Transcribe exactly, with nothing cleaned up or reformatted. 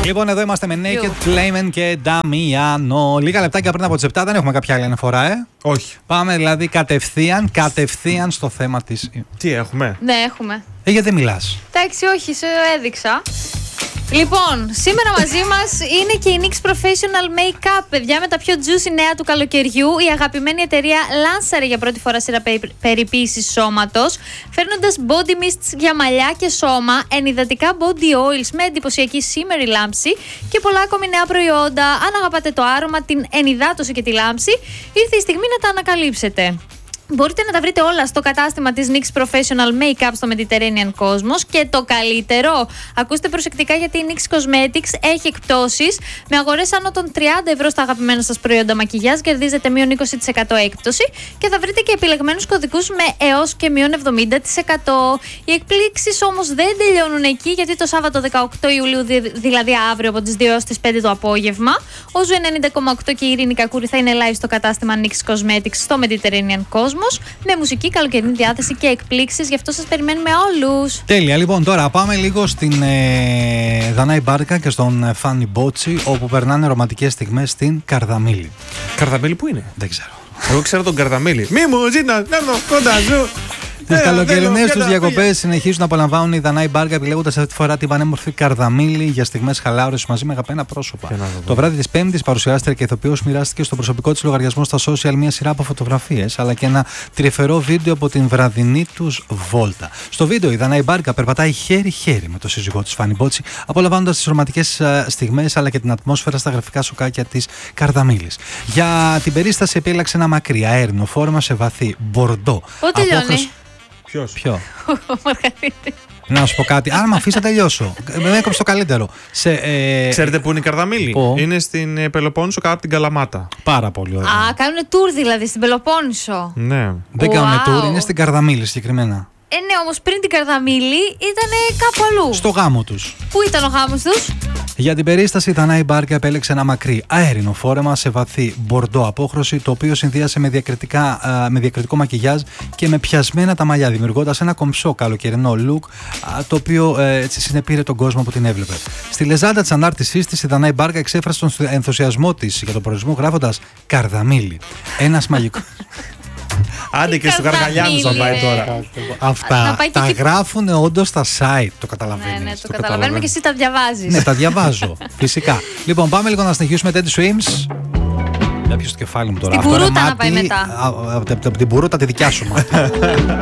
Λοιπόν, εδώ είμαστε με Naked, Clayman και Damiano. Λίγα λεπτάκια πριν από τις επτά, δεν έχουμε κάποια άλλη αναφορά, ε. Όχι. Πάμε δηλαδή κατευθείαν, κατευθείαν στο θέμα της. Τι έχουμε? Ναι, έχουμε. Ε, γιατί δεν μιλάς? Εντάξει, όχι, σε έδειξα. Λοιπόν, σήμερα μαζί μας είναι και η νίξ Professional Makeup, παιδιά, με τα πιο juicy νέα του καλοκαιριού. Η αγαπημένη εταιρεία λάνσαρε για πρώτη φορά σειρά περιποίησης σώματος, φέρνοντας body mists για μαλλιά και σώμα, ενυδατικά body oils με εντυπωσιακή shimmery λάμψη και πολλά ακόμη νέα προϊόντα. Αν αγαπάτε το άρωμα, την ενυδάτωση και τη λάμψη, ήρθε η στιγμή να τα ανακαλύψετε. Μπορείτε να τα βρείτε όλα στο κατάστημα της νίξ Professional Makeup στο Mediterranean Cosmos. Και το καλύτερο, ακούστε προσεκτικά, γιατί η νίξ Cosmetics έχει εκπτώσεις. Με αγορές άνω των τριάντα ευρώ στα αγαπημένα σας προϊόντα μακιγιάζ κερδίζετε μείον είκοσι τοις εκατό έκπτωση και θα βρείτε και επιλεγμένους κωδικούς με έως και μείον εβδομήντα τοις εκατό. Οι εκπλήξεις όμως δεν τελειώνουν εκεί, γιατί το Σάββατο δεκαοκτώ Ιουλίου, δηλαδή αύριο από τις δύο έως τις πέντε το απόγευμα, ο Ζου ενενήντα κόμμα οκτώ και η Ειρήνη Κακούρη θα είναι live στο κατάστημα νίξ Cosmetics στο Mediterranean Cosmos, με μουσική, καλοκαιρινή διάθεση και εκπλήξεις. Γι' αυτό σας περιμένουμε όλους. Τέλεια. Λοιπόν, τώρα πάμε λίγο στην ε, Δανάη Μπάρκα και στον Φάνι Μπότσι, όπου περνάνε ρομαντικές στιγμές στην Καρδαμήλη. Καρδαμήλη που είναι? Δεν ξέρω. Εγώ ξέρω τον Καρδαμήλη. Μη μου ζήνα, να κοντά σου. Τις καλοκαιρινές τους διακοπές συνεχίζουν να απολαμβάνουν οι Δανάη Μπάρκα, επιλέγοντας αυτή τη φορά την πανέμορφη Καρδαμήλη για στιγμές χαλάρωσης μαζί με αγαπημένα πρόσωπα. Το βράδυ της Πέμπτης, παρουσιάστρια και ηθοποιός μοιράστηκε στο προσωπικό της λογαριασμό στα social μια σειρά από φωτογραφίες, αλλά και ένα τρυφερό βίντεο από την βραδινή τους βόλτα. Στο βίντεο η Δανάη Μπάρκα περπατάει χέρι-χέρι με το σύζυγό της Φάνι Μπότσι, απολαμβάνοντας τις ρομαντικές στιγμές αλλά και την ατμόσφαιρα στα γραφικά σοκάκια της Καρδαμήλης. Για την περίσταση επέλεξε ένα μακρύ αέρινο φόρμα σε βαθύ μπορντό. Πότε τελειώνει? Ποιος? Ποιο? Ο Μαργαρίτη. Να σου πω κάτι. Αν με αφήσει, θα τελειώσω. Με έκοψε το καλύτερο. Σε, ε... Ξέρετε πού είναι η Καρδαμήλη? Πού? Είναι στην Πελοπόννησο, κάτω από την Καλαμάτα. Πάρα πολύ ωραία. Α, κάνουν tour δηλαδή στην Πελοπόννησο. Ναι. Δεν Wow. κάνουν tour, είναι στην Καρδαμήλη συγκεκριμένα. Ε, ναι, όμως πριν την Καρδαμήλη ήταν κάπου αλλού. Στο γάμο τους. Πού ήταν ο γάμος τους? Για την περίσταση, η Δανάη Μπάρκα επέλεξε ένα μακρύ αέρινο φόρεμα σε βαθύ μπορντό απόχρωση, το οποίο συνδύασε με, διακριτικά, με διακριτικό μακιγιάζ και με πιασμένα τα μαλλιά, δημιουργώντας ένα κομψό καλοκαιρινό look, το οποίο ε, έτσι συνεπήρε τον κόσμο που την έβλεπε. Στη λεζάντα της ανάρτησής της, η Δανάη Μπάρκα εξέφρασε τον ενθουσιασμό της για τον προορισμό, γράφοντας Καρδαμήλη. Ένας μαγικός. Άντε και στο Καργαλιάνου θα πάει τώρα. Αυτά πάει τα και... γράφουν όντως στα site, το καταλαβαίνεις. Ναι, ναι, το, το καταλαβαίνουμε και εσύ τα διαβάζεις. Ναι, τα διαβάζω, φυσικά. Λοιπόν, πάμε λίγο να συνεχίσουμε. Teddy Swims. Για ποιος το κεφάλι μου τώρα. Στην Αυτό είναι μπουρούτα να μάτι, πάει μετά. Από την μπουρούτα τη δικιά σου μάτι.